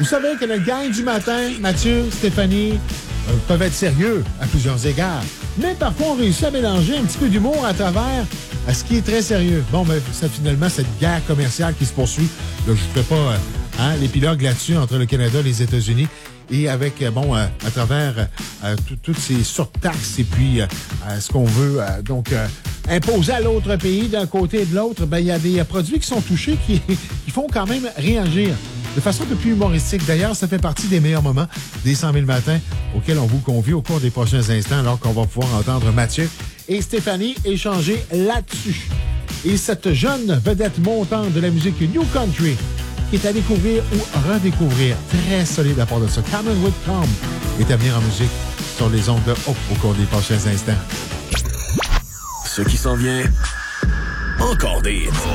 Vous savez que le gang du matin, Mathieu, Stéphanie, peuvent être sérieux à plusieurs égards. Mais parfois, on réussit à mélanger un petit peu d'humour à travers ce qui est très sérieux. Bon, ben, ça, finalement, cette guerre commerciale qui se poursuit, là, je ne fais pas l'épilogue là-dessus entre le Canada et les États-Unis. Et avec, à travers toutes ces surtaxes et puis ce qu'on veut imposer à l'autre pays d'un côté et de l'autre, ben il y a des produits qui sont touchés qui font quand même réagir de façon un peu plus humoristique. D'ailleurs, ça fait partie des meilleurs moments des 100 000 matins auxquels on vous convie au cours des prochains instants, alors qu'on va pouvoir entendre Mathieu et Stéphanie échanger là-dessus. Et cette jeune vedette montante de la musique New Country qui est à découvrir ou redécouvrir, très solide à part de ça, Cameron Whitcomb est à venir en musique sur les ondes de Hope au cours des prochains instants. Ce qui s'en vient, encore des